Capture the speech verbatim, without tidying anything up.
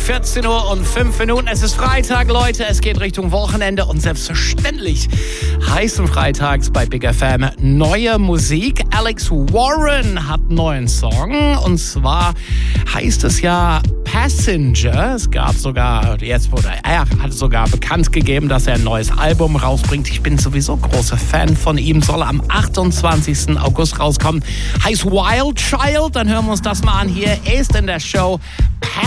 vierzehn Uhr und fünf Minuten. Es ist Freitag, Leute. Es geht Richtung Wochenende und selbstverständlich heißen Freitags bei Big F M neue Musik. Alex Warren hat einen neuen Song und zwar heißt es ja Passenger. Es gab sogar jetzt, oder er hat sogar bekannt gegeben, dass er ein neues Album rausbringt. Ich bin sowieso großer Fan von ihm. Soll am achtundzwanzigsten August rauskommen. Heißt Wild Child. Dann hören wir uns das mal an. Hier ist in der Show